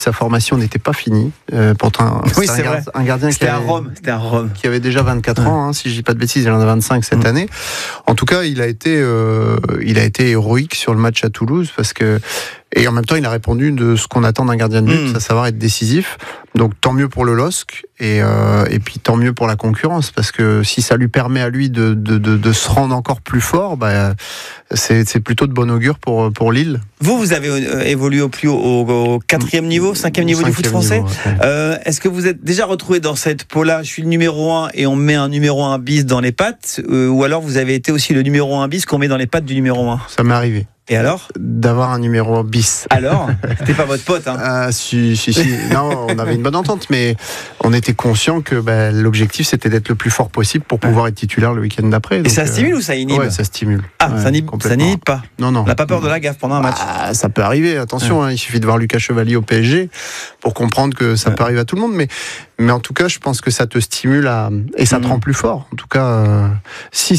Sa formation n'était pas finie. Pourtant, oui, c'est vrai. Un gardien c'était à Rome. Qui avait déjà 24 ans, hein, si je dis pas de bêtises, il en a 25 cette année. En tout cas, il a été héroïque sur le match à Toulouse et en même temps, il a répondu de ce qu'on attend d'un gardien de but, à savoir être décisif. Donc, tant mieux pour le LOSC et puis tant mieux pour la concurrence, parce que si ça lui permet à lui de se rendre encore plus fort, c'est plutôt de bon augure pour Lille. Vous avez évolué au plus haut, au 4e niveau, 5e niveau du foot français. Est-ce que vous êtes déjà retrouvé dans cette peau-là, je suis le numéro 1 et on met un numéro 1 bis dans les pattes, ou alors vous avez été aussi le numéro 1 bis qu'on met dans les pattes du numéro 1? Ça m'est arrivé. Et alors ? D'avoir un numéro bis. Alors ? C'était pas votre pote, hein ? Ah, si. Non, on avait une bonne entente, mais on était conscient que l'objectif, c'était d'être le plus fort possible pour pouvoir être titulaire le week-end d'après. Et ça stimule ou ça inhibe ? Ouais, ça stimule. Ah, ça n'inhibe pas ? Non. On n'a pas peur de la gaffe pendant un match ? Ça peut arriver, attention, il suffit de voir Lucas Chevalier au PSG pour comprendre que ça peut arriver à tout le monde, mais en tout cas, je pense que ça te stimule et ça te rend plus fort. En tout cas, si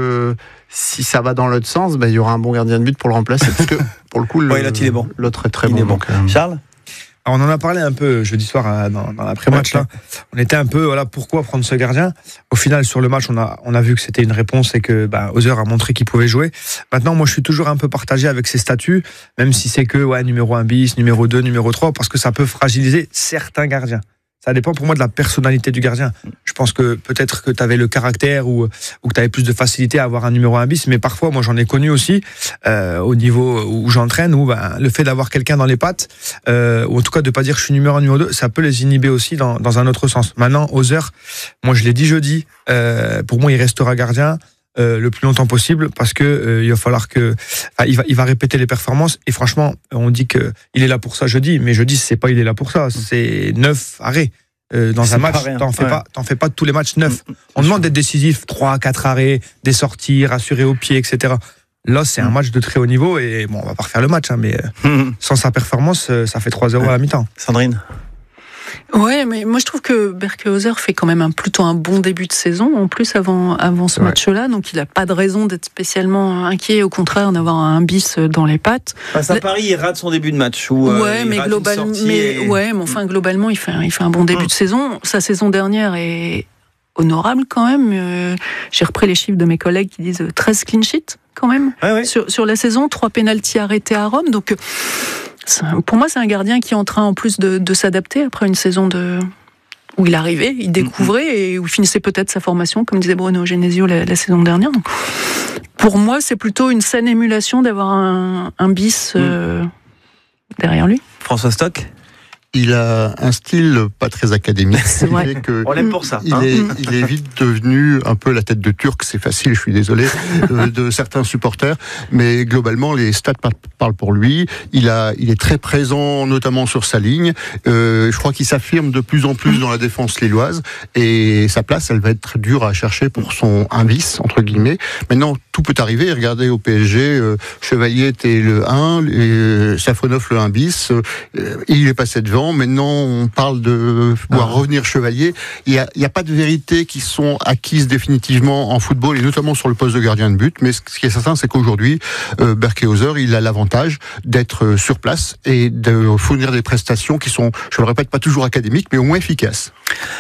ça va dans l'autre sens, il y aura un bon gardien de but pour le remplacer. Parce que, pour le coup, il est bon. L'autre est très bon. Donc, Charles ? Alors, on en a parlé un peu jeudi soir dans l'après-match. Là. On était un peu, pourquoi prendre ce gardien ? Au final, sur le match, on a vu que c'était une réponse et que Hauser a montré qu'il pouvait jouer. Maintenant, moi, je suis toujours un peu partagé avec ses statuts, même si c'est que numéro 1 bis, numéro 2, numéro 3, parce que ça peut fragiliser certains gardiens. Ça dépend pour moi de la personnalité du gardien. Je pense que peut-être que tu avais le caractère ou que tu avais plus de facilité à avoir un numéro 1 bis, mais parfois, moi j'en ai connu aussi au niveau où j'entraîne, où le fait d'avoir quelqu'un dans les pattes, ou en tout cas de pas dire je suis numéro 1, numéro 2, ça peut les inhiber aussi dans un autre sens. Maintenant, Hauser, moi je l'ai dit jeudi, pour moi il restera gardien le plus longtemps possible parce que il va falloir il va répéter les performances et franchement on dit que il est là pour ça jeudi, mais jeudi c'est pas il est là pour ça, c'est 9 arrêts dans un match, t'en fais pas tous les matchs 9. On demande d'être décisif, 3-4 arrêts, des sorties, rassurés au pied, etc. Là c'est un match de très haut niveau et on va pas refaire le match mais sans sa performance ça fait 3-0 à la mi-temps. Sandrine? Ouais, mais moi je trouve que Berke-Hauser fait quand même plutôt un bon début de saison, en plus avant ce match-là, donc il n'a pas de raison d'être spécialement inquiet, au contraire d'avoir un bis dans les pattes. Paris, il rate son début de match. Mais globalement, il fait un bon début de saison. Sa saison dernière est honorable quand même. J'ai repris les chiffres de mes collègues qui disent 13 clean sheets quand même sur la saison, 3 pénaltys arrêtés à Rome, donc... Pour moi, c'est un gardien qui est en train, en plus de s'adapter après une saison où il arrivait, il découvrait et où il finissait peut-être sa formation, comme disait Bruno Genesio la saison dernière. Donc, pour moi, c'est plutôt une saine émulation d'avoir un bis derrière lui. François Stock ? Il a un style pas très académique. C'est vrai. On l'aime pour ça. Il est vite devenu un peu la tête de Turc, c'est facile, je suis désolé, de certains supporters, mais globalement les stats parlent pour lui. Il est très présent, notamment sur sa ligne. Je crois qu'il s'affirme de plus en plus dans la défense lilloise et sa place, elle va être dure à chercher pour son 1 bis, entre guillemets. Maintenant, tout peut arriver. Regardez au PSG, Chevalier était le 1, Safonov le 1 bis, il est passé devant. Maintenant, on parle de voir revenir Chevalier. Il y a pas de vérités qui sont acquises définitivement en football et notamment sur le poste de gardien de but. Mais ce qui est certain, c'est qu'aujourd'hui, Berke-Hauser, il a l'avantage d'être sur place et de fournir des prestations qui sont, je le répète, pas toujours académiques, mais au moins efficaces.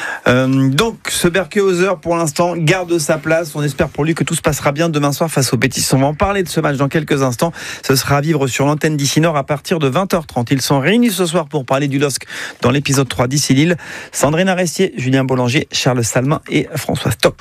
Donc, ce Berke-Hauser, pour l'instant, garde sa place. On espère pour lui que tout se passera bien demain soir face au Betis. On va en parler de ce match dans quelques instants. Ce sera à vivre sur l'antenne d'Ici Nord à partir de 20h30. Ils sont réunis ce soir pour parler du LOSC dans l'épisode 3 d'Ici Lille. Sandrine Arestier, Julien Boulanger, Charles Salmin et François Stock.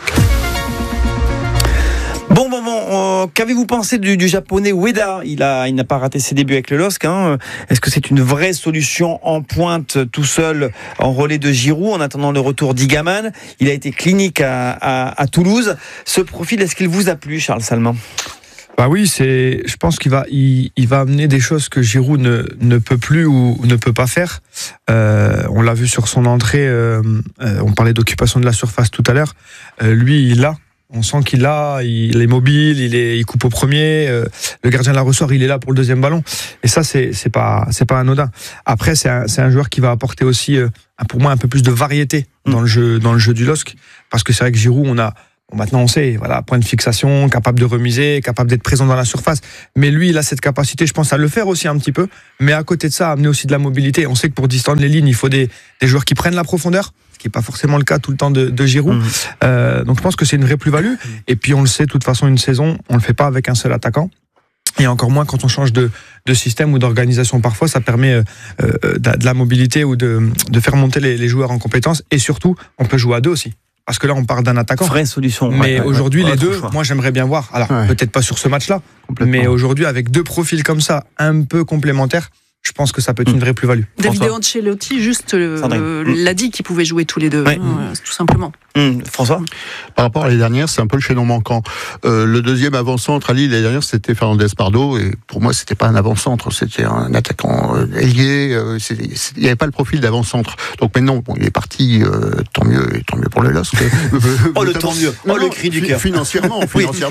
Bon, qu'avez-vous pensé du japonais Ueda ? Il n'a pas raté ses débuts avec le LOSC. Est-ce que c'est une vraie solution en pointe, tout seul, en relais de Giroud, en attendant le retour d'Igaman ? Il a été clinique à Toulouse. Ce profil, est-ce qu'il vous a plu, Charles Salmin ? Oui, je pense qu'il va amener des choses que Giroud ne peut plus ou ne peut pas faire. On l'a vu sur son entrée, on parlait d'occupation de la surface tout à l'heure. Lui, on sent il est mobile, il coupe au premier, le gardien la reçoit, il est là pour le deuxième ballon. Et ça, c'est pas anodin. Après, c'est un joueur qui va apporter aussi, pour moi, un peu plus de variété dans le jeu du LOSC. Parce que c'est vrai que Giroud, Maintenant, on sait, voilà, point de fixation, capable de remiser, capable d'être présent dans la surface. Mais lui, il a cette capacité, je pense, à le faire aussi un petit peu. Mais à côté de ça, amener aussi de la mobilité. On sait que pour distendre les lignes, il faut des joueurs qui prennent la profondeur, ce qui n'est pas forcément le cas tout le temps de Giroud. Donc je pense que c'est une vraie plus-value. Et puis on le sait, de toute façon, une saison, on le fait pas avec un seul attaquant. Et encore moins quand on change de système ou d'organisation. Parfois, ça permet de la mobilité ou de faire monter les joueurs en compétences. Et surtout, on peut jouer à deux aussi. Parce que là, on parle d'un attaquant. Vraie solution. Mais aujourd'hui, les deux, moi, j'aimerais bien voir. Alors, peut-être pas sur ce match-là, mais aujourd'hui, avec deux profils comme ça, un peu complémentaires, je pense que ça peut être une vraie plus-value. David Ancelotti, juste l'a dit qu'ils pouvaient jouer tous les deux, tout simplement. François ? Par rapport à l'année dernière, c'est un peu le chaînon manquant. Le deuxième avant-centre à Lille l'année dernière, c'était Fernandez Pardo, et pour moi, c'était pas un avant-centre, c'était un attaquant ailier. Il n'y avait pas le profil d'avant-centre. Donc maintenant, bon, il est parti, tant mieux pour le LOSC. Le tant mieux. Le cri du cœur. Financièrement,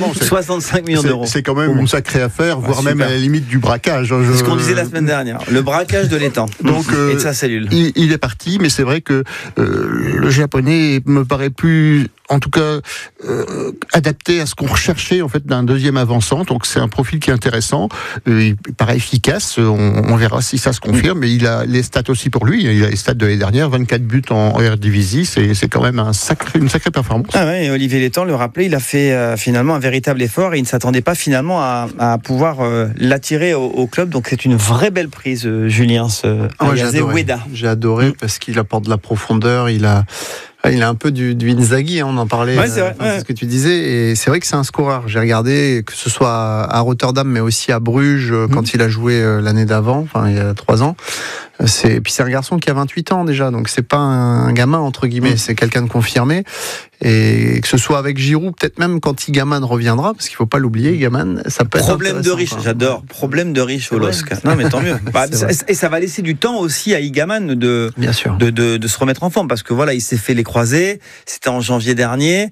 65 millions d'euros. C'est quand même une sacrée affaire, voire même à la limite du braquage. C'est ce qu'on disait la semaine dernière. Le braquage de l'étang. Donc, et de sa cellule. Il est parti, mais c'est vrai que le japonais me paraît plus, en tout cas, adapté à ce qu'on recherchait en fait d'un deuxième avant-centre. Donc c'est un profil qui est intéressant. Il paraît efficace. On verra si ça se confirme. Mais il a les stats aussi pour lui. Il a les stats de l'année dernière, 24 buts en Eredivisie. C'est quand même une sacrée performance. Ah ouais, et Olivier Létang le rappelait, il a fait finalement un véritable effort et il ne s'attendait pas finalement à pouvoir l'attirer au club. Donc c'est une vraie belle prise, Julien, Ayaze Ueda. J'ai adoré parce qu'il apporte de la profondeur. Il a un peu du Inzaghi, on en parlait, c'est ce que tu disais, et c'est vrai que c'est un scoreur. J'ai regardé, que ce soit à Rotterdam, mais aussi à Bruges, quand il a joué l'année d'avant, il y a 3 ans. Puis c'est un garçon qui a 28 ans déjà, donc c'est pas un gamin, entre guillemets, c'est quelqu'un de confirmé. Et que ce soit avec Giroud, peut-être même quand Igaman reviendra, parce qu'il faut pas l'oublier, Igaman, ça peut être problème de riche, j'adore. Problème de riche au LOSC. Non, mais tant mieux. Et ça va laisser du temps aussi à Igaman de se remettre en forme, parce que voilà, il s'est fait les croisés. C'était en janvier dernier.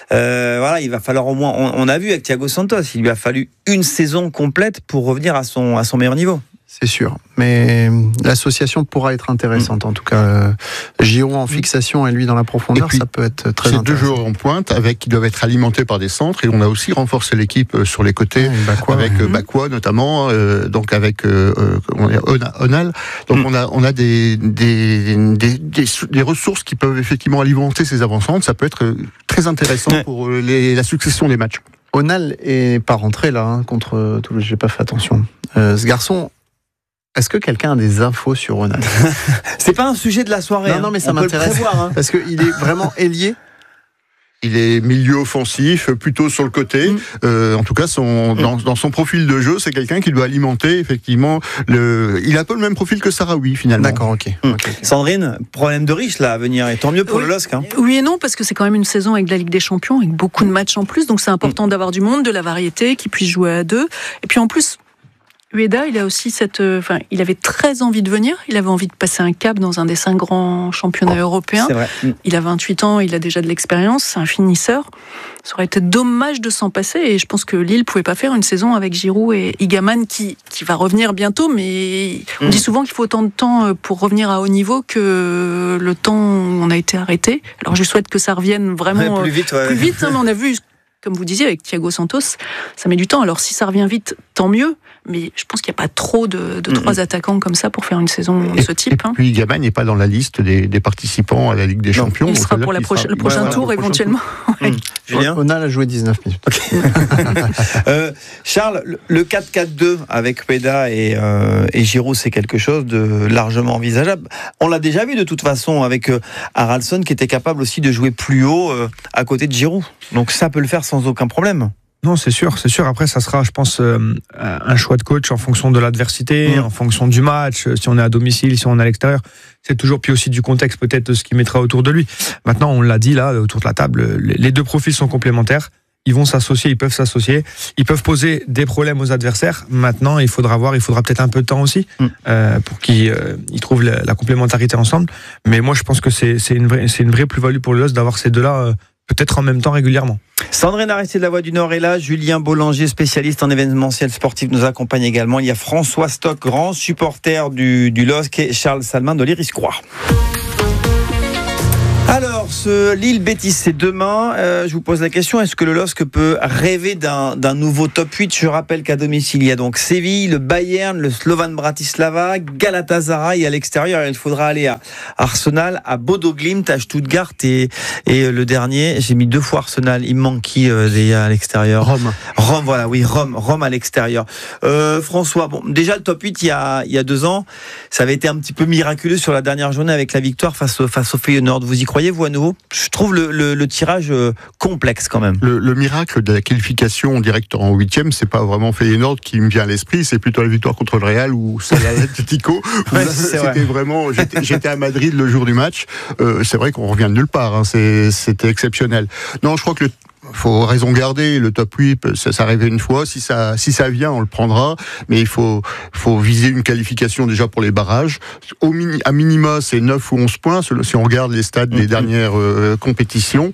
Il va falloir au moins. On a vu avec Thiago Santos, il lui a fallu une saison complète pour revenir à son meilleur niveau. C'est sûr, mais l'association pourra être intéressante. En tout cas, Giroud en fixation et lui dans la profondeur, ça peut être très intéressant. Ces deux joueurs en pointe, qui doivent être alimentés par des centres, et on a aussi renforcé l'équipe sur les côtés, avec Bakwa notamment, donc avec Onal. Donc on a des ressources qui peuvent effectivement alimenter ces avant-centres. Ça peut être très intéressant pour la succession des matchs. Onal est pas rentré là contre Toulouse, j'ai pas fait attention. Ce garçon. Est-ce que quelqu'un a des infos sur Onal ? C'est pas un sujet de la soirée. Non, mais ça m'intéresse. Parce qu'il est vraiment ailier. Il est milieu offensif, plutôt sur le côté. En tout cas, dans son profil de jeu, c'est quelqu'un qui doit alimenter effectivement. Il a un peu le même profil que Sahraoui finalement. D'accord, ok. Sandrine, problème de riche là à venir, et tant mieux pour le LOSC. Oui et non, parce que c'est quand même une saison avec la Ligue des Champions, avec beaucoup de matchs en plus, donc c'est important d'avoir du monde, de la variété, qui puisse jouer à deux. Et puis en plus, Ueda, il a aussi il avait très envie de venir. Il avait envie de passer un cap dans un des 5 grands championnats européens. C'est vrai. Il a 28 ans, il a déjà de l'expérience, c'est un finisseur. Ça aurait été dommage de s'en passer, et je pense que Lille pouvait pas faire une saison avec Giroud et Igaman qui va revenir bientôt, mais on dit souvent qu'il faut autant de temps pour revenir à haut niveau que le temps où on a été arrêté. Alors je souhaite que ça revienne vraiment plus vite, mais on a vu, comme vous disiez, avec Thiago Santos, ça met du temps. Alors si ça revient vite, tant mieux. Mais je pense qu'il n'y a pas trop de 3 attaquants comme ça pour faire une saison de ce type. Et puis Igaman n'est pas dans la liste des participants à la Ligue des Champions. Il sera pour le prochain tour éventuellement. Julien ? Onal a joué 19 minutes. Charles, le 4-4-2 avec Ueda et Giroud, c'est quelque chose de largement envisageable. On l'a déjà vu de toute façon avec Haraldsson, qui était capable aussi de jouer plus haut à côté de Giroud. Donc ça peut le faire sans aucun problème. Non, c'est sûr. Après, ça sera, je pense, un choix de coach en fonction de l'adversité, en fonction du match, si on est à domicile, si on est à l'extérieur. C'est toujours, puis aussi du contexte peut-être de ce qu'il mettra autour de lui. Maintenant, on l'a dit là, autour de la table, les deux profils sont complémentaires. Ils vont s'associer, ils peuvent s'associer. Ils peuvent poser des problèmes aux adversaires. Maintenant, il faudra peut-être un peu de temps aussi pour qu'ils trouvent la complémentarité ensemble. Mais moi, je pense que c'est une vraie plus-value pour le LOSC d'avoir ces deux-là peut-être en même temps régulièrement. Sandrine Arrestier de la Voix du Nord est là, Julien Boulanger, spécialiste en événementiel sportif, nous accompagne également. Il y a François Stock, grand supporter du LOSC, et Charles Salmin de l'Iris-Croix. Alors, Alors, ce Lille-Betis, c'est demain. Je vous pose la question, est-ce que le LOSC peut rêver d'un nouveau top 8 ? Je rappelle qu'à domicile, il y a donc Séville, le Bayern, le Slovan Bratislava, Galatasaray. À l'extérieur, il faudra aller à Arsenal, à Bodo Glimt, à Stuttgart et le dernier, j'ai mis 2 fois Arsenal. Il me manque qui à l'extérieur ? Rome, voilà, oui, Rome à l'extérieur. François, bon, déjà le top 8 il y a 2 ans, ça avait été un petit peu miraculeux sur la dernière journée avec la victoire face au Feyenoord. Vous y croyez, vous, à nouveau ? Je trouve le tirage complexe quand même. Le miracle de la qualification directe en 8e, c'est pas vraiment Feyenoord qui me vient à l'esprit, c'est plutôt la victoire contre le Real ou celle à l'Atlético. C'était vraiment, j'étais à Madrid le jour du match. C'est vrai qu'on revient de nulle part. Hein, c'était exceptionnel. Non, je crois que faut raison garder, le top 8, ça arrivait une fois, si ça vient, on le prendra, mais il faut viser une qualification déjà pour les barrages. À minima, c'est 9 ou 11 points, si on regarde les stats des dernières compétitions,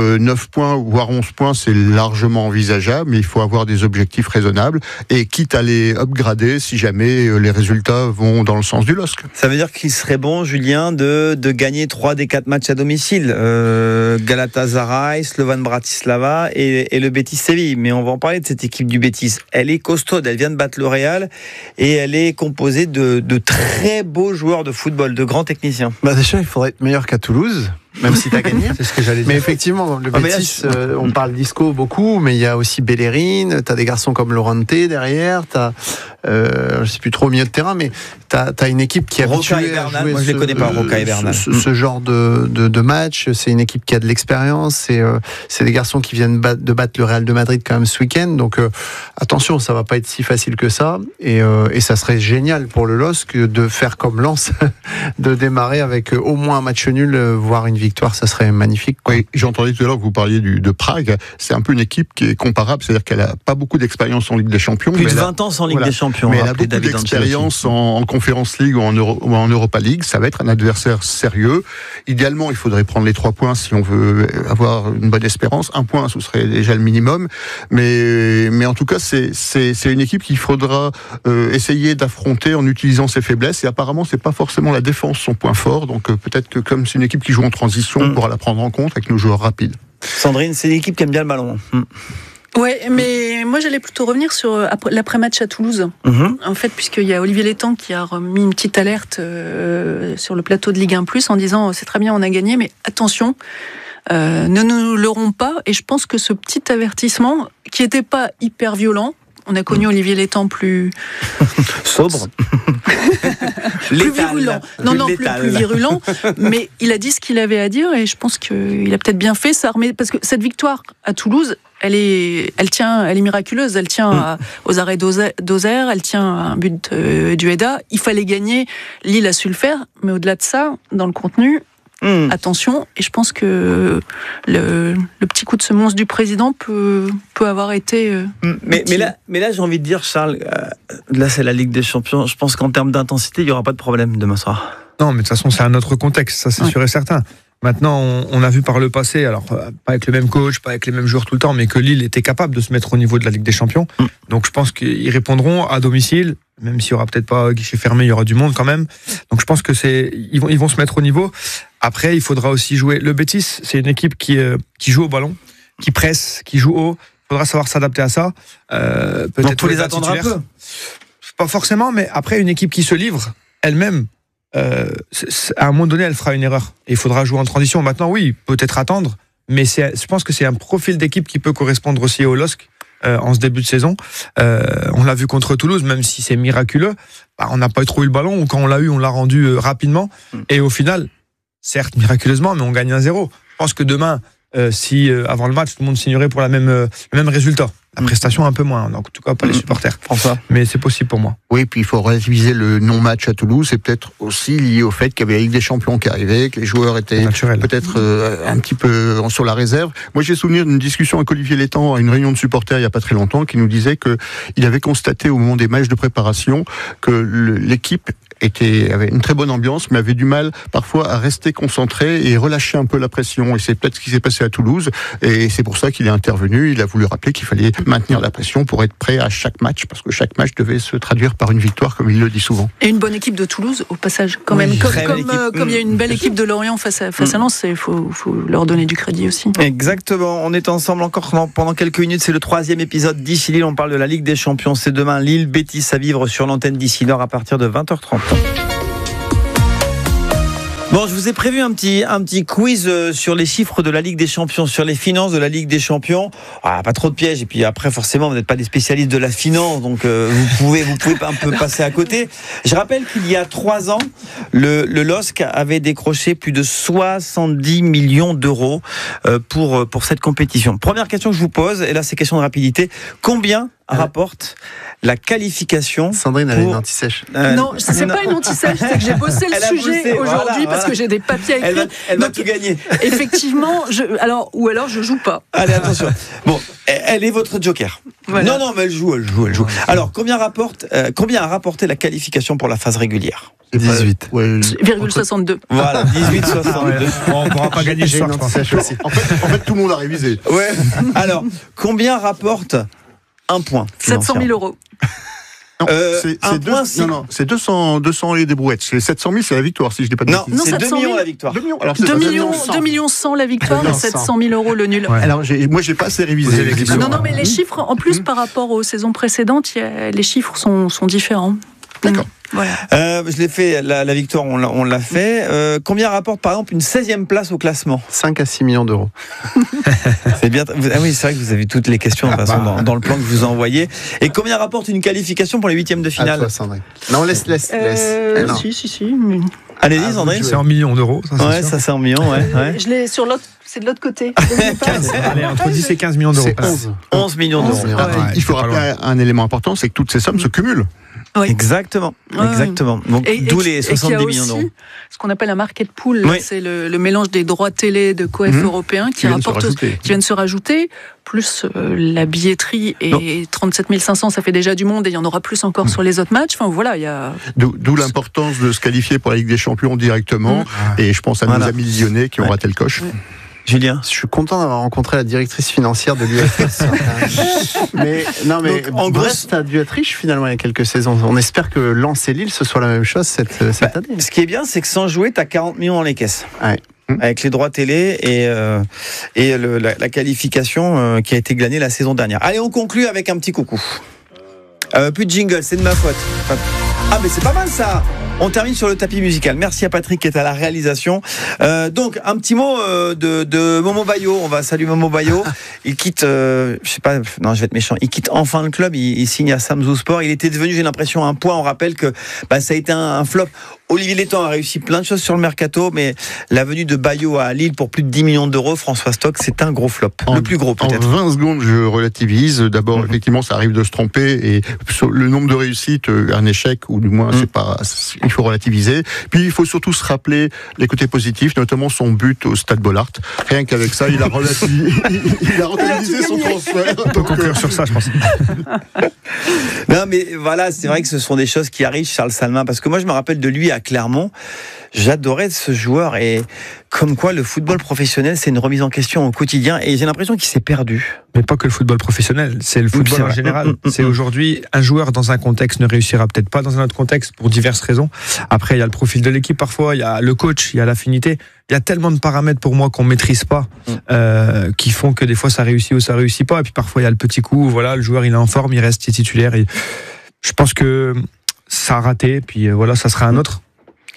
9 points, voire 11 points, c'est largement envisageable, mais il faut avoir des objectifs raisonnables, et quitte à les upgrader si jamais les résultats vont dans le sens du LOSC. Ça veut dire qu'il serait bon, Julien, de gagner 3 des 4 matchs à domicile, Galatasaray, Slovan Bratislava et le Betis Séville. Mais on va en parler de cette équipe du Betis. Elle est costaude, elle vient de battre le Real et elle est composée de très beaux joueurs de football, de grands techniciens. Déjà, il faudrait être meilleur qu'à Toulouse. Même si t'as gagné. C'est ce que j'allais dire. Mais effectivement, le Betis, on parle d'Isco beaucoup, mais il y a aussi Bellerin, t'as des garçons comme Lorente derrière, t'as, je sais plus trop au milieu de terrain, mais t'as une équipe qui a Roca et Bernal, moi je les connais pas, Roca et Bernal. Ce genre de match, c'est une équipe qui a de l'expérience, c'est des garçons qui viennent de battre le Real de Madrid quand même ce week-end, donc attention, ça va pas être si facile que ça, et ça serait génial pour le LOSC de faire comme Lens, de démarrer avec au moins un match nul, voire une victoire, ça serait magnifique. Oui, j'entendais tout à l'heure que vous parliez de Prague. C'est un peu une équipe qui est comparable, c'est-à-dire qu'elle a pas beaucoup d'expérience en Ligue des Champions. Plus de 20 ans sans Ligue des Champions. Mais elle a beaucoup d'expérience en Conference League ou en Europa League. Ça va être un adversaire sérieux. Idéalement, il faudrait prendre les 3 points si on veut avoir une bonne espérance. 1 point, ce serait déjà le minimum. Mais en tout cas, c'est une équipe qu'il faudra essayer d'affronter en utilisant ses faiblesses. Et apparemment, c'est pas forcément la défense son point fort. Donc peut-être que comme c'est une équipe qui joue en transition, on pourra la prendre en compte avec nos joueurs rapides. Sandrine, c'est une équipe qui aime bien le ballon. Ouais, mais moi j'allais plutôt revenir sur l'après-match à Toulouse. En fait, puisqu'il y a Olivier Létang qui a remis une petite alerte sur le plateau de Ligue 1+, en disant c'est très bien, on a gagné, mais attention, ne nous leurrons pas. Et je pense que ce petit avertissement, qui n'était pas hyper violent, on a connu Olivier Létang plus sobre, plus virulent. Non, plus virulent. Mais il a dit ce qu'il avait à dire et je pense qu'il a peut-être bien fait. Ça remet, parce que cette victoire à Toulouse, elle est miraculeuse. Elle tient aux arrêts d'Auxerre, elle tient à un but d'Ueda. Il fallait gagner. Lille a su le faire, mais au-delà de ça, dans le contenu. Attention, et je pense que le petit coup de semonce du président peut avoir été. Mais là, j'ai envie de dire, Charles, là c'est la Ligue des Champions. Je pense qu'en termes d'intensité, il n'y aura pas de problème demain soir. Non, mais de toute façon, c'est un autre contexte, ça c'est sûr et certain. Maintenant, on a vu par le passé, alors pas avec le même coach, pas avec les mêmes joueurs tout le temps, mais que Lille était capable de se mettre au niveau de la Ligue des Champions. Donc je pense qu'ils répondront à domicile, même s'il y aura peut-être pas guichet fermé, il y aura du monde quand même. Donc je pense que ils vont se mettre au niveau. Après, il faudra aussi jouer. Le Betis, c'est une équipe qui joue au ballon, qui presse, qui joue haut. Il faudra savoir s'adapter à ça. Peut-être donc, faut les attendre un peu. Pas forcément, mais après, une équipe qui se livre elle-même. À un moment donné, elle fera une erreur. Et il faudra jouer en transition. Maintenant, oui, peut-être attendre, mais je pense que c'est un profil d'équipe qui peut correspondre aussi au LOSC en ce début de saison. On l'a vu contre Toulouse, même si c'est miraculeux, on n'a pas trop eu le ballon, ou quand on l'a eu, on l'a rendu rapidement. Et au final, certes miraculeusement, mais on gagne 1-0. Je pense que demain, si avant le match, tout le monde signerait pour le même résultat. La prestation un peu moins, en tout cas pas les supporters. François. Mais c'est possible pour moi. Oui, puis il faut relativiser le non-match à Toulouse. C'est peut-être aussi lié au fait qu'il y avait la Ligue des Champions qui arrivait, que les joueurs étaient peut-être un petit peu sur la réserve. Moi, j'ai souvenir d'une discussion avec Olivier Létang à une réunion de supporters il n'y a pas très longtemps, qui nous disait qu'il avait constaté au moment des matchs de préparation que l'équipe avait une très bonne ambiance, mais avait du mal parfois à rester concentré et relâcher un peu la pression. Et c'est peut-être ce qui s'est passé à Toulouse. Et c'est pour ça qu'il est intervenu. Il a voulu rappeler qu'il fallait maintenir la pression pour être prêt à chaque match, parce que chaque match devait se traduire par une victoire, comme il le dit souvent. Et une bonne équipe de Toulouse, au passage, quand même. Comme il y a une belle équipe de Lorient face à Lens, il faut leur donner du crédit aussi. Exactement. On est ensemble encore pendant quelques minutes. C'est le 3e épisode d'Ici Lille. On parle de la Ligue des Champions. C'est demain Lille, Betis à vivre sur l'antenne d'Ici Nord à partir de 20h30. Bon, je vous ai prévu un petit quiz sur les chiffres de la Ligue des Champions, sur les finances de la Ligue des Champions. Ah, pas trop de pièges. Et puis après, forcément, vous n'êtes pas des spécialistes de la finance, donc vous pouvez un peu passer à côté. Je rappelle qu'il y a 3 ans, le LOSC avait décroché plus de 70 millions d'euros pour cette compétition. Première question que je vous pose, et là c'est question de rapidité. Combien rapporte la qualification? Sandrine, elle a une anti-sèche. Non, c'est pas une anti-sèche, c'est que j'ai bossé le sujet aujourd'hui parce que j'ai des papiers à écrire. Elle va tout gagner. Effectivement, alors je joue pas. Allez, attention. Bon, elle est votre joker. Voilà. Non, mais elle joue. Alors, combien a rapporté la qualification pour la phase régulière? 18. 0,62. Voilà, 18,62. On ne pourra pas gagner ce soir. En fait, tout le monde a révisé. Ouais. Alors, combien rapporte un point? 700 000 euros. Non, c'est 200 et des brouettes. C'est 700 000, c'est la victoire, si je dis pas de bêtises. Non, c'est 2 millions la victoire. 2 millions. Alors, 2 millions 100 la victoire et 700 000 euros le nul. Ouais. Alors, moi, j'ai pas assez révisé. Non, mais les chiffres, en plus, par rapport aux saisons précédentes, les chiffres sont différents. D'accord. Voilà. Je l'ai fait, la victoire, on l'a fait. Combien rapporte par exemple une 16e place au classement? 5 à 6 millions d'euros. C'est bien. Ah oui, c'est vrai que vous avez toutes les questions dans le plan que je vous ai envoyé. Et combien rapporte une qualification pour les 8e de finale? Non, laisse. Non. Si. Allez-y, Sandrine. C'est en millions d'euros. Ça c'est en millions, ouais. Je l'ai sur l'autre. C'est de l'autre côté. 15, allez, entre 10 et 15 millions d'euros. C'est 11 millions d'euros. Il faut rappeler un élément important, c'est que toutes ces sommes se cumulent. Oui. Exactement. Donc, d'où les 70 millions d'euros. Ce qu'on appelle un market pool, oui. C'est le mélange des droits télé de coef européens qui viennent se rajouter, plus la billetterie et 37 500, ça fait déjà du monde et il y en aura plus encore sur les autres matchs. Enfin voilà, il y a. D'où l'importance de se qualifier pour la Ligue des Champions directement. Et je pense à nos amis lyonnais qui ont raté le coche. Julien, je suis content d'avoir rencontré la directrice financière de l'UFS. mais en Brest a dû être riche finalement il y a quelques saisons. On espère que Lens et Lille ce soit la même chose cette année. Ce qui est bien, c'est que sans jouer, tu as 40 millions dans les caisses. Ouais. Avec les droits télé et la qualification qui a été glanée la saison dernière. Allez, on conclut avec un petit coucou. Plus de jingle, c'est de ma faute. Ah mais c'est pas mal ça. On termine sur le tapis musical. Merci à Patrick qui est à la réalisation. Donc un petit mot de Momo Bayo. On va saluer Momo Bayo. Il quitte, je vais être méchant. Il quitte enfin le club. Il signe à Samsung Sport. Il était devenu, j'ai l'impression, un point. On rappelle que ça a été un flop. Olivier Létang a réussi plein de choses sur le mercato, mais la venue de Bayo à Lille pour plus de 10 millions d'euros, François Stock, c'est un gros flop. Le plus gros peut-être. En 20 secondes, je relativise. D'abord, effectivement, ça arrive de se tromper et le nombre de réussites, un échec, ou du moins, il faut relativiser. Puis, il faut surtout se rappeler les côtés positifs, notamment son but au Stade Bollaert. Rien qu'avec ça, il a relativisé son transfert. On peut conclure sur ça, je pense. Non, mais voilà, c'est vrai que ce sont des choses qui arrivent, Charles Salmin, parce que moi, je me rappelle de lui à Clermont. J'adorais ce joueur et comme quoi le football professionnel, c'est une remise en question au quotidien et j'ai l'impression qu'il s'est perdu. Mais pas que le football professionnel, c'est le football en général. C'est aujourd'hui, un joueur dans un contexte ne réussira peut-être pas dans un autre contexte pour diverses raisons. Après, il y a le profil de l'équipe parfois, il y a le coach, il y a l'affinité. Il y a tellement de paramètres pour moi qu'on maîtrise pas, qui font que des fois ça réussit ou ça réussit pas. Et puis parfois il y a le petit coup, voilà, le joueur il est en forme, il reste titulaire. Et je pense que ça a raté, puis voilà, ça sera un autre. Sandrine ?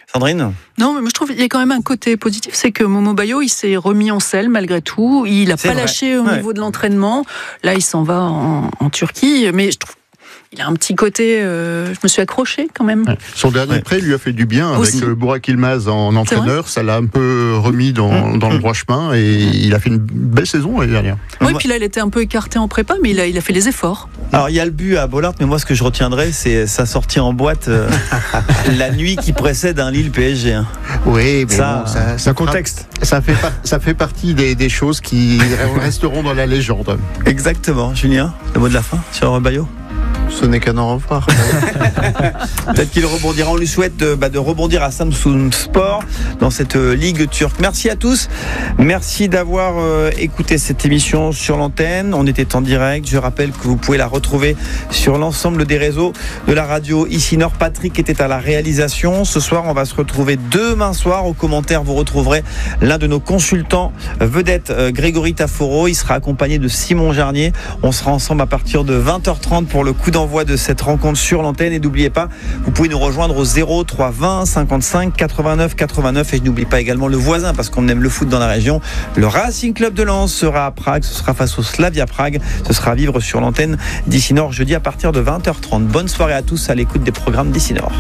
Non, mais moi je trouve qu'il y a quand même un côté positif, c'est que Momo Bayo, il s'est remis en selle malgré tout. Il n'a pas lâché au niveau de l'entraînement. Là, il s'en va en Turquie, mais je trouve il a un petit côté, je me suis accroché quand même. Ouais. Son dernier prêt lui a fait du bien avec Burak Yilmaz en entraîneur. Ça l'a un peu remis dans le droit chemin et il a fait une belle saison l'année dernière. Oui, puis là, il était un peu écarté en prépa, mais il a fait les efforts. Alors, il y a le but à Bollaert, mais moi, ce que je retiendrai, c'est sa sortie en boîte la nuit qui précède un Lille PSG. Oui, mais ça contexte. Ça fait partie des choses qui resteront dans la légende. Exactement. Julien, le mot de la fin sur Bayo ? ce n'est qu'un au revoir. Peut-être qu'il rebondira. On lui souhaite de rebondir à Samsun Sport dans cette ligue turque. Merci à tous. Merci d'avoir écouté cette émission sur l'antenne. On était en direct. Je rappelle que vous pouvez la retrouver sur l'ensemble des réseaux de la radio ici Nord. Patrick était à la réalisation. Ce soir, on va se retrouver demain soir. Aux commentaires, vous retrouverez l'un de nos consultants vedette, Grégory Taforo. Il sera accompagné de Simon Jarnier. On sera ensemble à partir de 20h30 pour le coup d'envoi de cette rencontre sur l'antenne. Et n'oubliez pas, vous pouvez nous rejoindre au 03 20 55 89 89. Et je n'oublie pas également le voisin, parce qu'on aime le foot dans la région. Le Racing Club de Lens sera à Prague. Ce sera face au Slavia Prague. Ce sera à vivre sur l'antenne d'ici Nord jeudi à partir de 20h30. Bonne soirée à tous à l'écoute des programmes d'ici Nord.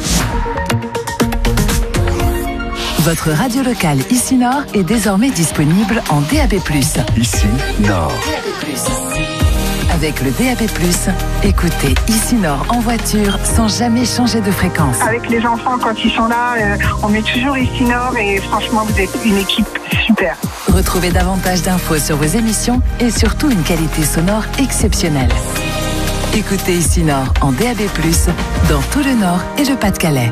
Votre radio locale Ici Nord est désormais disponible en DAB+. Ici Nord. Avec le DAB+, écoutez Ici Nord en voiture sans jamais changer de fréquence. Avec les enfants, quand ils sont là, on met toujours Ici Nord et franchement, vous êtes une équipe super. Retrouvez davantage d'infos sur vos émissions et surtout une qualité sonore exceptionnelle. Écoutez Ici Nord en DAB+, dans tout le Nord et le Pas-de-Calais.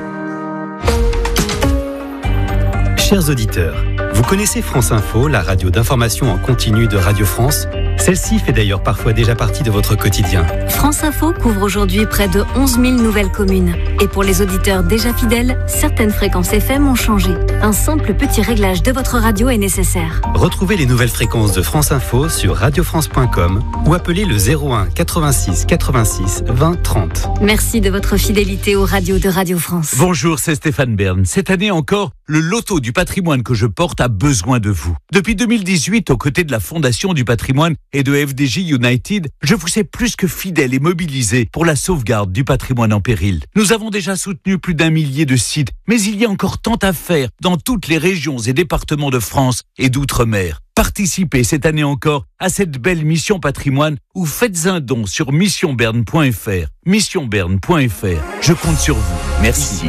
Chers auditeurs, vous connaissez France Info, la radio d'information en continu de Radio France ? Celle-ci fait d'ailleurs parfois déjà partie de votre quotidien. France Info couvre aujourd'hui près de 11 000 nouvelles communes. Et pour les auditeurs déjà fidèles, certaines fréquences FM ont changé. Un simple petit réglage de votre radio est nécessaire. Retrouvez les nouvelles fréquences de France Info sur radiofrance.com ou appelez le 01 86 86 20 30. Merci de votre fidélité aux radios de Radio France. Bonjour, c'est Stéphane Bern. Cette année encore, le loto du patrimoine que je porte a besoin de vous. Depuis 2018, aux côtés de la Fondation du patrimoine et de FDJ United, je vous sais plus que fidèle et mobilisé pour la sauvegarde du patrimoine en péril. Nous avons déjà soutenu plus d'1 millier de sites, mais il y a encore tant à faire dans toutes les régions et départements de France et d'outre-mer. Participez cette année encore à cette belle mission patrimoine ou faites un don sur missionberne.fr. Missionberne.fr. Je compte sur vous. Merci.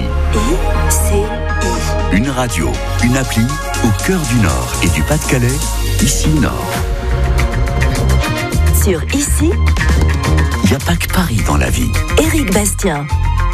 Une radio, une appli au cœur du Nord et du Pas-de-Calais, Ici Nord. Sur Ici, il n'y a pas que Paris dans la vie. Éric Bastien.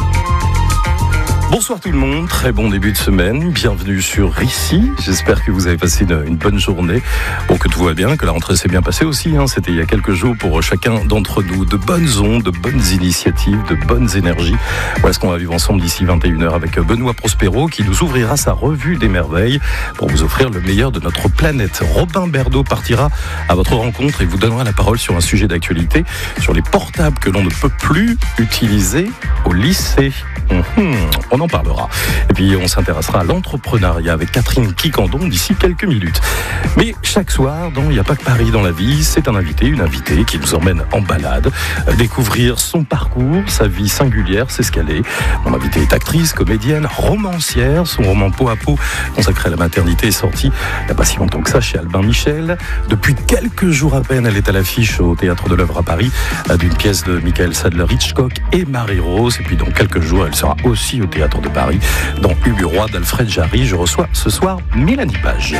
Bonsoir tout le monde, très bon début de semaine, bienvenue sur Ici, j'espère que vous avez passé une bonne journée, que tout va bien, que la rentrée s'est bien passée aussi, c'était il y a quelques jours pour chacun d'entre nous, de bonnes ondes, de bonnes initiatives, de bonnes énergies. Voilà ce qu'on va vivre ensemble d'ici 21h avec Benoît Prospero qui nous ouvrira sa revue des merveilles pour vous offrir le meilleur de notre planète. Robin Berdo partira à votre rencontre et vous donnera la parole sur un sujet d'actualité, sur les portables que l'on ne peut plus utiliser au lycée. On en parlera. Et puis on s'intéressera à l'entrepreneuriat avec Catherine Quiquendon d'ici quelques minutes. Mais chaque soir, dans Il n'y a pas que Paris dans la vie, c'est un invité, une invitée qui nous emmène en balade, découvrir son parcours, sa vie singulière, c'est ce qu'elle est. Mon invitée est actrice, comédienne, romancière. Son roman Peau à peau, consacré à la maternité, est sorti il n'y a pas si longtemps que ça chez Albin Michel. Depuis quelques jours à peine, elle est à l'affiche au Théâtre de l'Œuvre à Paris d'une pièce de Michael Sadler-Hitchcock et Marie-Rose. Et puis dans quelques jours, elle sera aussi au Théâtre de Paris dans Hugues Roy d'Alfred Jarry. Je reçois ce soir Mélanie Page.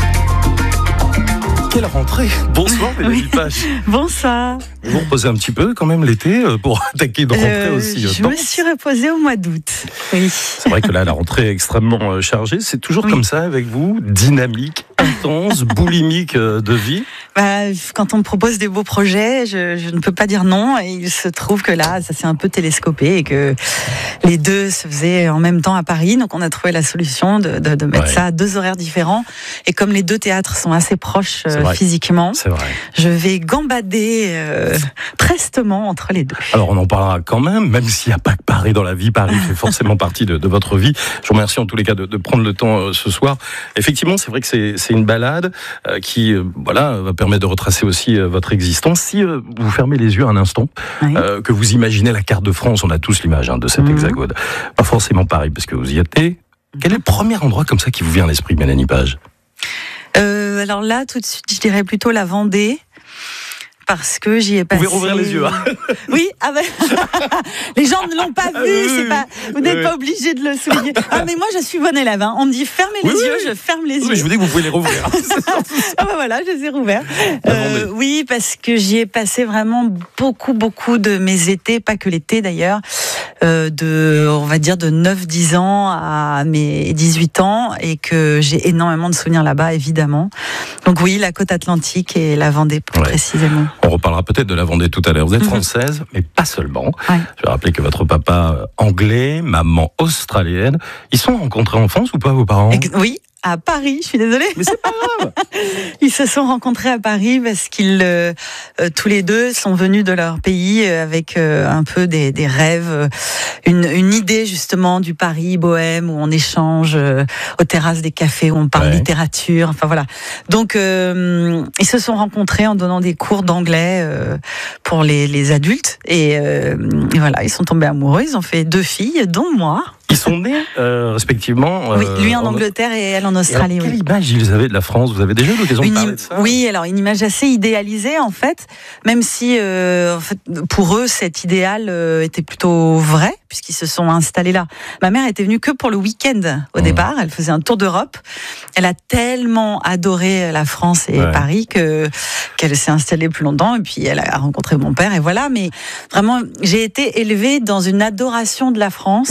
Quelle rentrée! Bonsoir Mélanie Page. Bonsoir. Vous vous reposez un petit peu quand même l'été pour attaquer une rentrée aussi. Je me suis reposée au mois d'août. Oui. C'est vrai que là, la rentrée est extrêmement chargée. C'est toujours comme ça avec vous, dynamique, intense, boulimique de vie. Quand on me propose des beaux projets, je ne peux pas dire non. Et il se trouve que là, ça s'est un peu télescopé et que les deux se faisaient en même temps à Paris. Donc on a trouvé la solution de mettre ça à 2 horaires différents. Et comme les 2 théâtres sont assez proches physiquement, je vais gambader prestement entre les 2. Alors on en parlera quand même s'il n'y a pas que Paris dans la vie. Paris fait forcément partie de votre vie. Je vous remercie en tous les cas de prendre le temps ce soir. Effectivement, c'est vrai que c'est une balade qui va permettre de retracer aussi votre existence. Si vous fermez les yeux un instant, que vous imaginez la carte de France, on a tous l'image de cet hexagone. Pas forcément Paris, parce que vous y êtes. Quel est le premier endroit comme ça qui vous vient à l'esprit, Mélanie Page? Alors là, tout de suite, je dirais plutôt la Vendée. parce que j'y ai passé. Vous pouvez rouvrir les yeux. Hein. Oui, les gens ne l'ont pas vu. Vous n'êtes pas obligé de le souligner. Mais moi, je suis bonne élève. Hein. On me dit fermez les yeux, je ferme les yeux. Mais je vous dis que vous pouvez les rouvrir. Voilà, je les ai rouverts. Oui, parce que j'y ai passé vraiment beaucoup de mes étés, pas que l'été d'ailleurs, on va dire de 9-10 ans à mes 18 ans, et que j'ai énormément de souvenirs là-bas, évidemment. Donc oui, la côte atlantique et la Vendée, précisément. On reparlera peut-être de la Vendée tout à l'heure. Vous êtes française, mais pas seulement. Ouais. Je vais rappeler que votre papa anglais, maman australienne, ils sont rencontrés en France ou pas, vos parents ? Oui. À Paris, je suis désolée. Mais c'est pas grave. Ils se sont rencontrés à Paris parce qu'ils, tous les deux, sont venus de leur pays avec un peu des rêves, une idée justement du Paris bohème où on échange aux terrasses des cafés, où on parle littérature. Enfin voilà. Donc ils se sont rencontrés en donnant des cours d'anglais pour les adultes et voilà, ils sont tombés amoureux. Ils ont fait 2 filles, dont moi. Ils sont nés respectivement. Oui, lui en Angleterre et elle en Australie. Quelle image ils avaient de la France ? Vous avez déjà eu l'occasion de parler de ça ? Oui, alors une image assez idéalisée en fait, même si en fait, pour eux cet idéal était plutôt vrai puisqu'ils se sont installés là. Ma mère était venue que pour le week-end au départ. Elle faisait un tour d'Europe. Elle a tellement adoré la France et Paris qu'elle s'est installée plus longtemps et puis elle a rencontré mon père et voilà. Mais vraiment, j'ai été élevée dans une adoration de la France.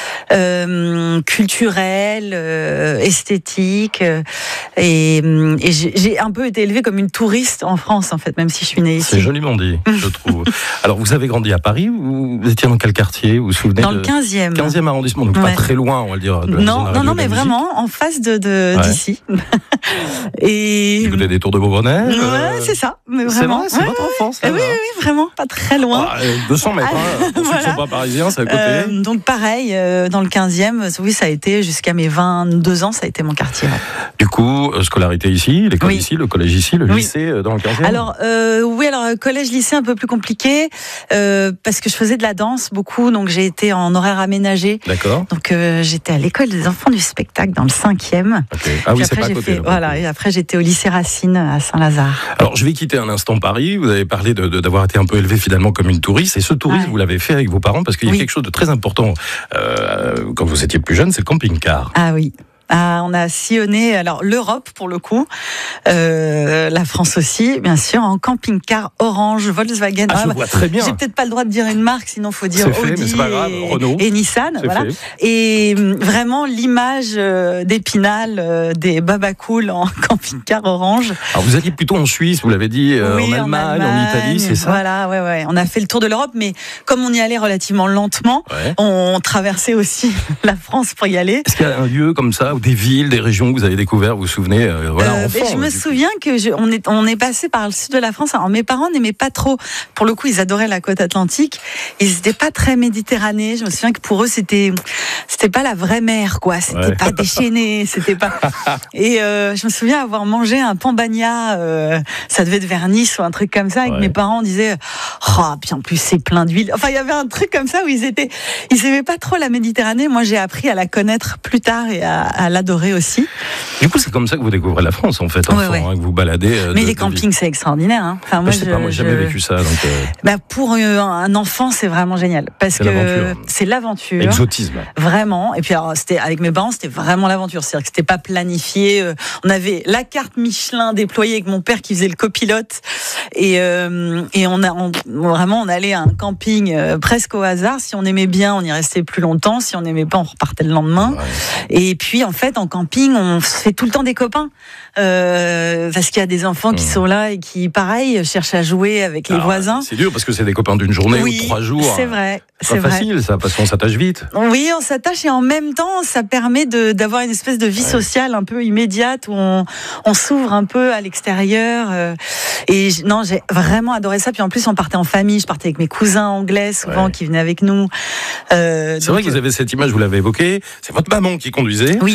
Culturelle, esthétique, et j'ai un peu été élevée comme une touriste en France en fait, même si je suis née ici. C'est joliment dit, je trouve. Alors vous avez grandi à Paris, vous étiez dans quel quartier, vous vous souvenez? Dans le 15e. 15e arrondissement, donc pas très loin, on va le dire. Non, mais vraiment en face d'ici. Et du côté des Tours de Beaubonnais. Ouais, c'est ça. Mais vraiment. C'est vrai, c'est votre enfance. Oui, vraiment, pas très loin. 200 mètres, pour ceux qui ne sont pas parisiens, c'est à côté. Donc pareil, dans le 15e, oui, ça a été jusqu'à mes 22 ans, ça a été mon quartier. Du coup, scolarité ici, l'école ici, le collège ici, le lycée dans le 15e. Alors collège, lycée un peu plus compliqué parce que je faisais de la danse beaucoup, donc j'ai été en horaire aménagé. D'accord. Donc j'étais à l'école des enfants du spectacle dans le 5e. Okay. Ah oui, c'est pas à côté. Voilà, et après j'étais au lycée Racine à Saint-Lazare. Alors je vais quitter un instant Paris. Vous avez parlé d'avoir été un peu élevé finalement comme une touriste, et ce tourisme vous l'avez fait avec vos parents parce qu'il y a quelque chose de très important quand vous étiez plus jeune, c'est le camping-car. Ah oui. On a sillonné l'Europe pour le coup, la France aussi, bien sûr, en camping-car Orange, Volkswagen. Je vois très bien. J'ai peut-être pas le droit de dire une marque, sinon faut dire Audi et Nissan. Voilà. Et vraiment l'image d'Épinal, des Babacool en camping-car Orange. Alors vous alliez plutôt en Suisse, vous l'avez dit, en Allemagne, en Italie, c'est ça ? Voilà, ouais. On a fait le tour de l'Europe, mais comme on y allait relativement lentement, on traversait aussi la France pour y aller. Est-ce qu'il y a un lieu comme ça, des villes, des régions que vous avez découvert, vous vous souvenez enfant, je me souviens que on est passé par le sud de la France. Alors mes parents n'aimaient pas trop, pour le coup ils adoraient la côte atlantique, ils n'étaient pas très méditerranéens. Je me souviens que pour eux c'était pas la vraie mer quoi, c'était pas déchaîné, c'était pas. Et je me souviens avoir mangé un pambagna, ça devait être vers Nice ou un truc comme ça, et que mes parents disaient puis en plus c'est plein d'huile. Enfin il y avait un truc comme ça où ils aimaient pas trop la Méditerranée. Moi j'ai appris à la connaître plus tard et à l'adorer aussi. Du coup, c'est comme ça que vous découvrez la France, en fait, enfant, que vous baladez. Mais les campings, c'est extraordinaire. Hein. Enfin, moi, j'ai jamais vécu ça. Donc, pour un enfant, c'est vraiment génial. Parce que c'est l'aventure. Exotisme. Vraiment. Et puis, alors, avec mes parents, c'était vraiment l'aventure. C'est-à-dire que c'était pas planifié. On avait la carte Michelin déployée avec mon père qui faisait le copilote. Et on allait à un camping presque au hasard. Si on aimait bien, on y restait plus longtemps. Si on n'aimait pas, on repartait le lendemain. Et puis, en fait, en camping, on se fait tout le temps des copains. Parce qu'il y a des enfants qui sont là et qui, pareil, cherchent à jouer avec les voisins. C'est dur parce que c'est des copains d'une journée ou de 3 jours. C'est vrai. C'est pas facile, ça, parce qu'on s'attache vite. Oui, on s'attache et en même temps, ça permet d'avoir une espèce de vie sociale un peu immédiate où on s'ouvre un peu à l'extérieur. Et j'ai vraiment adoré ça. Puis en plus, on partait en famille. Je partais avec mes cousins anglais, souvent, qui venaient avec nous. C'est vrai que vous avez cette image, vous l'avez évoquée. C'est votre maman qui conduisait. Oui.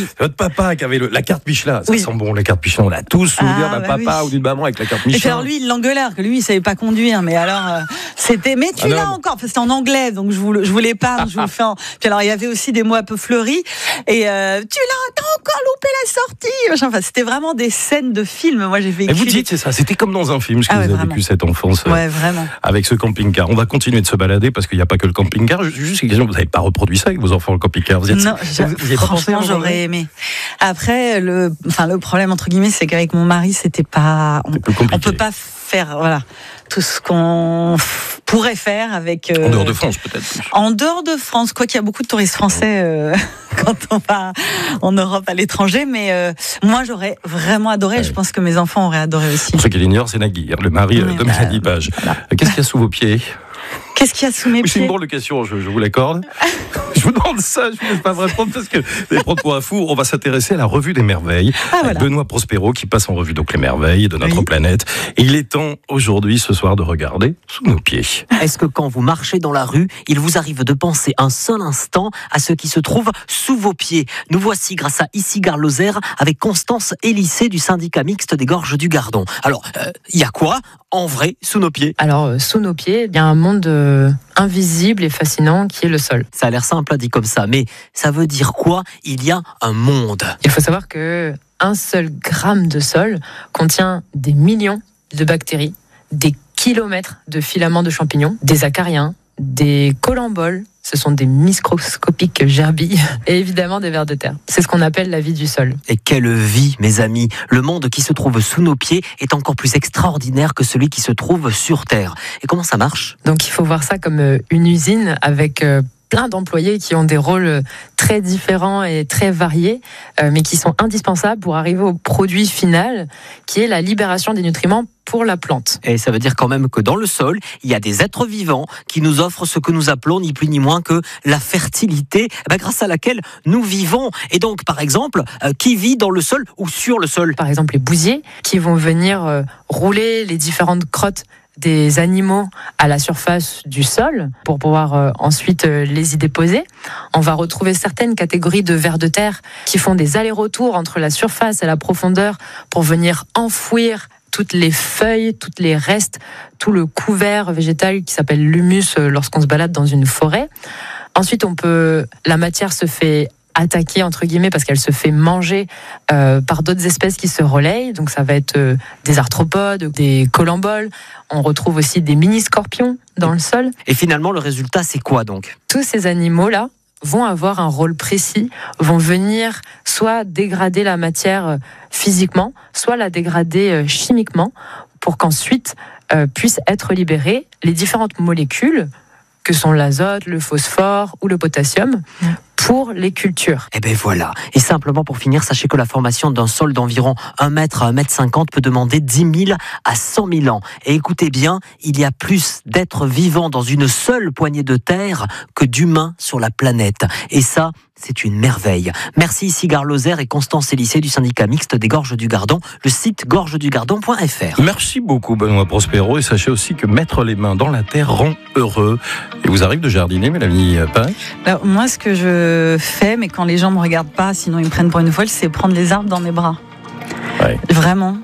Votre papa qui avait la carte Michelin, ça sent bon, la carte Michelin. On a tous souvenir d'un papa ou d'une maman avec la carte Michelin. Et puis alors lui, il l'engueulait, que lui, il savait pas conduire. Mais alors, c'était, mais tu l'as encore. C'était en anglais, donc je vous l'épargne, je vous le fais en. Puis alors, il y avait aussi des mots un peu fleuris. Et t'as encore loupé la sortie. Enfin, c'était vraiment des scènes de films. Moi, j'ai vécu. Et vous dites, c'est ça, c'était comme dans un film, ce que vous avez vécu cette enfance. Ouais, vraiment. Avec ce camping-car. On va continuer de se balader parce qu'il n'y a pas que le camping-car. Juste une question, vous n'avez pas reproduit ça avec vos enfants, le camping-car? Non, franchement, j'aurais aimé. Après, le problème, entre guillemets, c'est qu'avec mon mari, c'était pas. On peut pas faire tout ce qu'on pourrait faire avec. En dehors de France, peut-être. En dehors de France, quoi qu'il y a beaucoup de touristes français quand on va en Europe, à l'étranger. Mais moi, j'aurais vraiment adoré. Je pense que mes enfants auraient adoré aussi. Pour ceux qui l'ignorent, c'est Nagui, le mari de Mélanie Page. Voilà. Qu'est-ce qu'il y a sous vos pieds? Qu'est-ce qu'il y a sous mes pieds? C'est une drôle de question, je vous l'accorde. Je vous demande ça, je ne vais pas vous répondre parce que vous allez prendre pour un fou. On va s'intéresser à la revue des merveilles avec Benoît Prospero qui passe en revue donc les merveilles de notre planète. Et il est temps aujourd'hui, ce soir, de regarder sous nos pieds. Est-ce que quand vous marchez dans la rue, il vous arrive de penser un seul instant à ce qui se trouve sous vos pieds? Nous voici grâce à Ici Gare Lozère avec Constance Élissé du syndicat mixte des Gorges du Gardon. Alors, il y a quoi en vrai sous nos pieds? Alors, sous nos pieds, il y a un monde invisible et fascinant qui est le sol. Ça a l'air simple dit comme ça, mais ça veut dire quoi? Il y a un monde. Il faut savoir que un seul gramme de sol contient des millions de bactéries, des kilomètres de filaments de champignons, des acariens, des colamboles, ce sont des microscopiques gerbilles, et évidemment des vers de terre. C'est ce qu'on appelle la vie du sol. Et quelle vie, mes amis! Le monde qui se trouve sous nos pieds est encore plus extraordinaire que celui qui se trouve sur Terre. Et comment ça marche? Donc il faut voir ça comme une usine avec plein d'employés qui ont des rôles très différents et très variés, mais qui sont indispensables pour arriver au produit final, qui est la libération des nutriments pour la plante. Et ça veut dire quand même que dans le sol, il y a des êtres vivants qui nous offrent ce que nous appelons ni plus ni moins que la fertilité, grâce à laquelle nous vivons. Et donc, par exemple, qui vit dans le sol ou sur le sol? Par exemple, les bousiers qui vont venir rouler les différentes crottes des animaux à la surface du sol pour pouvoir ensuite les y déposer. On va retrouver certaines catégories de vers de terre qui font des allers-retours entre la surface et la profondeur pour venir enfouir toutes les feuilles, tous les restes, tout le couvert végétal qui s'appelle l'humus lorsqu'on se balade dans une forêt. Ensuite, la matière se fait attaquer entre guillemets parce qu'elle se fait manger par d'autres espèces qui se relayent. Donc ça va être des arthropodes, des colamboles. On retrouve aussi des mini-scorpions dans le sol. Et finalement, le résultat, c'est quoi donc? Tous ces animaux-là vont avoir un rôle précis, vont venir soit dégrader la matière physiquement, soit la dégrader chimiquement, pour qu'ensuite puissent être libérées les différentes molécules que sont l'azote, le phosphore ou le potassium, pour les cultures. Et ben voilà. Et simplement pour finir, sachez que la formation d'un sol d'environ 1 mètre à 1 mètre 50 peut demander 10 000 à 100 000 ans. Et écoutez bien, il y a plus d'êtres vivants dans une seule poignée de terre que d'humains sur la planète. Et ça, c'est une merveille. Merci Ici Gare Lozère et Constance Élissé du syndicat mixte des Gorges du Gardon, le site gorgesdugardon.fr. Merci beaucoup Benoît Prospero, et sachez aussi que mettre les mains dans la terre rend heureux. Et vous arrive de jardiner, Mélanie Page? Alors, moi, ce que je fais, mais quand les gens me regardent pas, sinon ils me prennent pour une folle, c'est prendre les arbres dans mes bras. Ouais. Vraiment,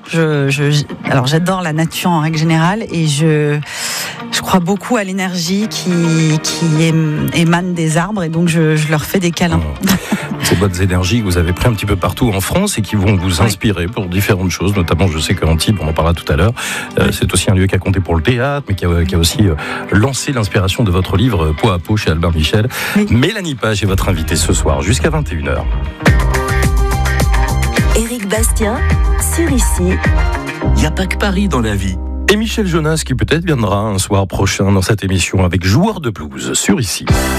alors j'adore la nature en règle générale et je crois beaucoup à l'énergie qui émane des arbres et donc je leur fais des câlins. Ces bonnes énergies que vous avez pris un petit peu partout en France et qui vont vous inspirer pour différentes choses, notamment je sais qu'Antibes, on en parlera tout à l'heure, c'est aussi un lieu qui a compté pour le théâtre, mais qui a aussi lancé l'inspiration de votre livre Peau à peau chez Albin Michel. Oui. Mélanie Page est votre invitée ce soir jusqu'à 21h. Éric Bastien, sur Ici. Il n'y a pas que Paris dans la vie. Et Michel Jonas qui peut-être viendra un soir prochain dans cette émission avec Joueur de blues sur Ici.